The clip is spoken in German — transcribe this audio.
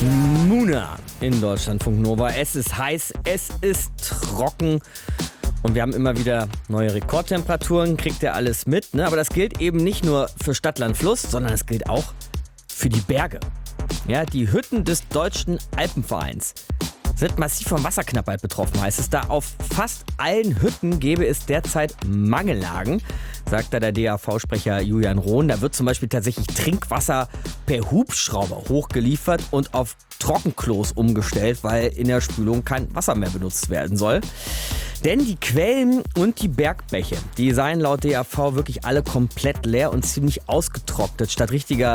Muna in Deutschlandfunk Nova. Es ist heiß, es ist trocken und wir haben immer wieder neue Rekordtemperaturen, kriegt ihr alles mit. Ne? Aber das gilt eben nicht nur für Stadt, Land, Fluss, sondern es gilt auch für die Berge. Ja, die Hütten des Deutschen Alpenvereins sind massiv von Wasserknappheit betroffen, heißt es. Da auf fast allen Hütten gäbe es derzeit Mangellagen, sagt da der DAV-Sprecher Julian Rohn. Da wird zum Beispiel tatsächlich Trinkwasser per Hubschrauber hochgeliefert und auf Trockenklos umgestellt, weil in der Spülung kein Wasser mehr benutzt werden soll. Denn die Quellen und die Bergbäche, die seien laut DAV wirklich alle komplett leer und ziemlich ausgetrocknet. Statt richtiger